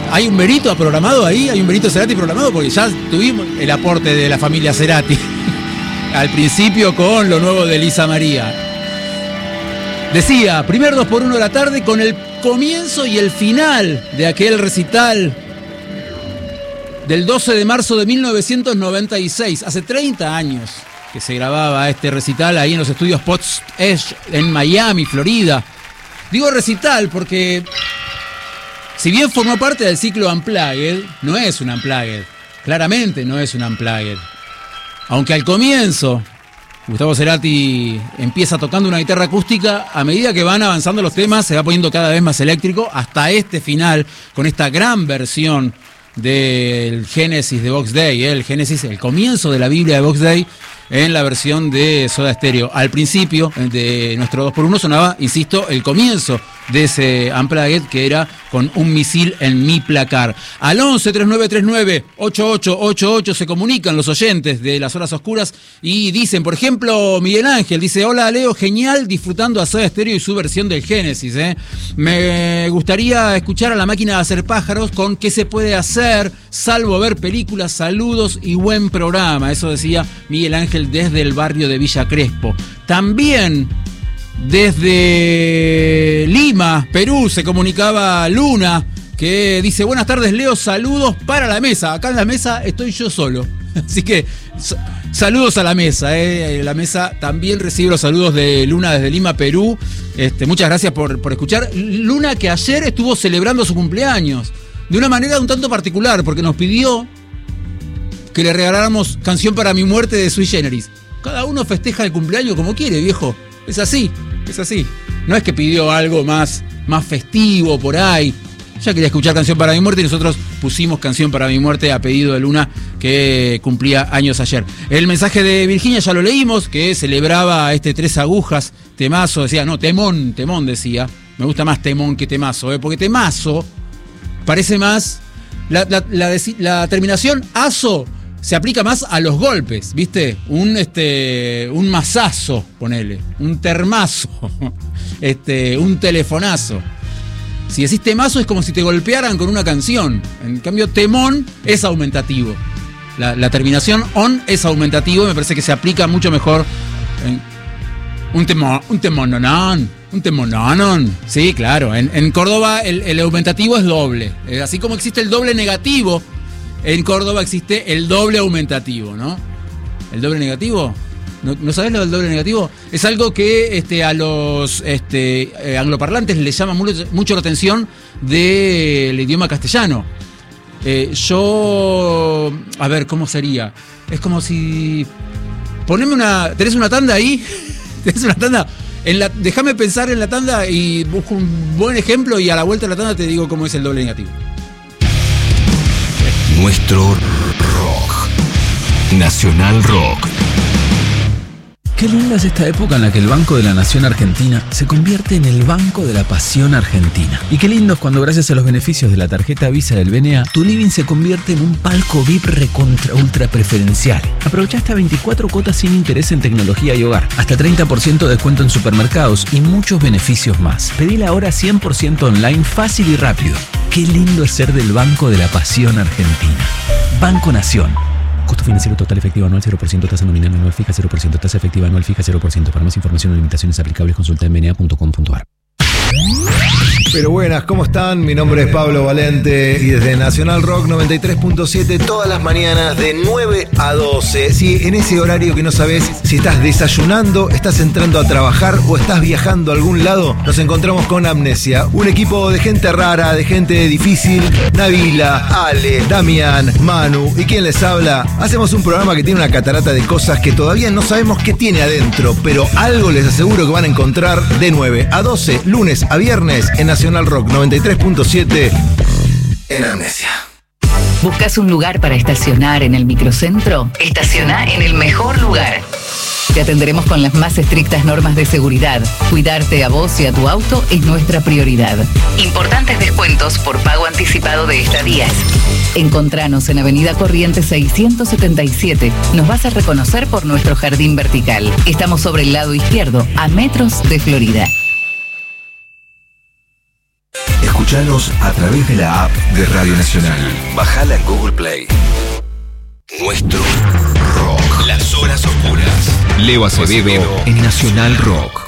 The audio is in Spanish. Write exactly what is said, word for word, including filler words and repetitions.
¿Hay un Benito programado ahí? ¿Hay un Benito Cerati programado? Porque ya tuvimos el aporte de la familia Cerati al principio con lo nuevo de Lisa María. Decía, primer dos por uno de la tarde con el comienzo y el final de aquel recital del doce de marzo de mil novecientos noventa y seis, hace treinta años que se grababa este recital ahí en los estudios Potts Edge en Miami, Florida. Digo recital porque si bien formó parte del ciclo Unplugged, no es un Unplugged, claramente no es un Unplugged. Aunque al comienzo Gustavo Cerati empieza tocando una guitarra acústica, a medida que van avanzando los temas se va poniendo cada vez más eléctrico hasta este final con esta gran versión del Génesis de Box Day, ¿eh? el Génesis, el comienzo de la Biblia de Box Day en la versión de Soda Stereo. Al principio de nuestro dos por uno sonaba, insisto, el comienzo de ese Unplugged que era con un misil en mi placar. Al once, treinta y nueve treinta y nueve, ochenta y ocho ochenta y ocho se comunican los oyentes de Las Horas Oscuras y dicen, por ejemplo, Miguel Ángel dice, hola Leo, genial, disfrutando a Soda Stereo y su versión del Génesis. ¿eh? Me gustaría escuchar a La Máquina de Hacer Pájaros con qué se puede hacer, salvo ver películas, saludos y buen programa. Eso decía Miguel Ángel desde el barrio de Villa Crespo. También desde Lima, Perú, se comunicaba Luna, que dice, buenas tardes Leo, saludos para la mesa. Acá en la mesa estoy yo solo. Así que saludos a la mesa. Eh. La mesa también recibe los saludos de Luna desde Lima, Perú. Este, muchas gracias por, por escuchar. Luna que ayer estuvo celebrando su cumpleaños de una manera un tanto particular, porque nos pidió que le regaláramos Canción para mi muerte de Sui Generis. Cada uno festeja el cumpleaños como quiere, viejo. Es así, es así. No es que pidió algo más, más festivo por ahí. Ya quería escuchar Canción para mi muerte y nosotros pusimos Canción para mi muerte a pedido de Luna, que cumplía años ayer. El mensaje de Virginia ya lo leímos, que celebraba este Tres Agujas, temazo. Decía, no, temón, temón decía. Me gusta más temón que temazo, ¿eh? Porque temazo parece más... La, la, la, la terminación aso se aplica más a los golpes, ¿viste? Un este un mazazo, ponele, un termazo, este, un telefonazo. Si decís temazo es como si te golpearan con una canción. En cambio, temón es aumentativo. La, la terminación on es aumentativo y me parece que se aplica mucho mejor. En, un temón, un temononón, un temononón. Sí, claro. En, en Córdoba el, el aumentativo es doble. Eh, así como existe el doble negativo, en Córdoba existe el doble aumentativo, ¿no? ¿El doble negativo? ¿No, ¿no sabés lo del doble negativo? Es algo que este, a los este, eh, angloparlantes les llama mucho, mucho la atención del idioma castellano. Eh, yo... A ver, ¿cómo sería? Es como si... Poneme una... ¿Tenés una tanda ahí? ¿Tenés una tanda? En la, déjame pensar en la tanda y busco un buen ejemplo y a la vuelta de la tanda te digo cómo es el doble negativo. Nuestro rock. Nacional Rock. Qué linda es esta época en la que el Banco de la Nación Argentina se convierte en el Banco de la Pasión Argentina. Y qué lindo es cuando gracias a los beneficios de la tarjeta Visa del B N A, tu living se convierte en un palco V I P recontra ultra preferencial. Aprovecha hasta veinticuatro cuotas sin interés en tecnología y hogar, hasta treinta por ciento de descuento en supermercados y muchos beneficios más. Pedila ahora cien por ciento online, fácil y rápido. Qué lindo es ser del Banco de la Pasión Argentina. Banco Nación. Costo financiero total efectivo anual cero por ciento, tasa nominal anual fija cero por ciento, tasa efectiva anual fija cero por ciento. Para más información o limitaciones aplicables consulta en b n a punto com punto a r. Pero buenas, ¿cómo están? Mi nombre es Pablo Valente y desde Nacional Rock noventa y tres punto siete todas las mañanas de nueve a doce. Sí, en ese horario que no sabes si estás desayunando, estás entrando a trabajar o estás viajando a algún lado, nos encontramos con Amnesia, un equipo de gente rara, de gente difícil. Nabila, Ale, Damián, Manu y quien les habla. Hacemos un programa que tiene una catarata de cosas que todavía no sabemos qué tiene adentro, pero algo les aseguro que van a encontrar de nueve a doce, lunes a viernes en Nacional Rock noventa y tres punto siete en Amnesia. ¿Buscas un lugar para estacionar en el microcentro? Estaciona en el mejor lugar. Te atenderemos con las más estrictas normas de seguridad. Cuidarte a vos y a tu auto es nuestra prioridad. Importantes descuentos por pago anticipado de estadías. Encontranos en Avenida Corrientes seiscientos setenta y siete. Nos vas a reconocer por nuestro jardín vertical. Estamos sobre el lado izquierdo, a metros de Florida. Escuchanos a través de la app de Radio Nacional. Bajala en Google Play. Nuestro rock. Las horas oscuras. Leo Acevedo en Nacional Rock.